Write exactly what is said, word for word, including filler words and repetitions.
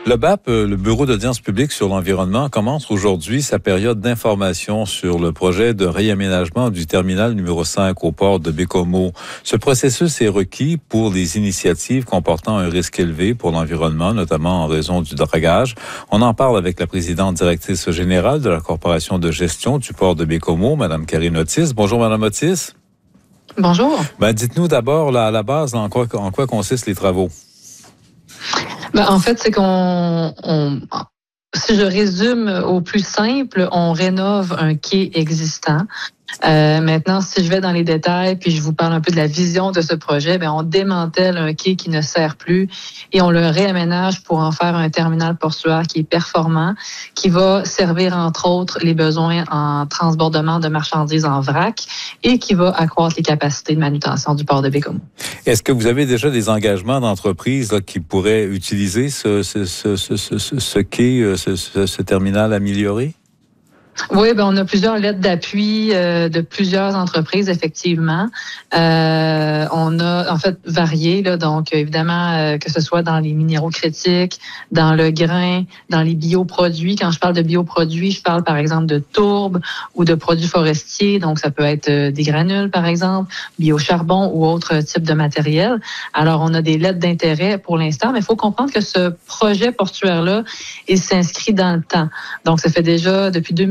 Le B A P, le Bureau d'audience publique sur l'environnement, commence aujourd'hui sa période d'information sur le projet de réaménagement du terminal numéro cinq au port de Baie-Comeau. Ce processus est requis pour les initiatives comportant un risque élevé pour l'environnement, notamment en raison du dragage. On en parle avec la présidente directrice générale de la Corporation de gestion du port de Baie-Comeau, Mme Karine Otis. Bonjour, Mme Otis. Bonjour. Ben, dites-nous d'abord, là, à la base, en quoi, en quoi consistent les travaux? Ben, en fait, c'est qu'on, on, si je résume au plus simple, on rénove un quai existant. Euh, maintenant, si je vais dans les détails, puis je vous parle un peu de la vision de ce projet, ben on démantèle un quai qui ne sert plus et on le réaménage pour en faire un terminal portuaire qui est performant, qui va servir entre autres les besoins en transbordement de marchandises en vrac et qui va accroître les capacités de manutention du port de Baie-Comeau. Est-ce que vous avez déjà des engagements d'entreprises là, qui pourraient utiliser ce, ce, ce, ce, ce, ce quai, ce, ce, ce terminal amélioré? Oui, ben on a plusieurs lettres d'appui euh, de plusieurs entreprises, effectivement. Euh, on a en fait varié, là, donc évidemment, euh, que ce soit dans les minéraux critiques, dans le grain, dans les bioproduits. Quand je parle de bioproduits, je parle par exemple de tourbe ou de produits forestiers, donc ça peut être euh, des granules, par exemple, biocharbon ou autre type de matériel. Alors, on a des lettres d'intérêt pour l'instant, mais il faut comprendre que ce projet portuaire-là, il s'inscrit dans le temps. Donc, ça fait déjà depuis deux mille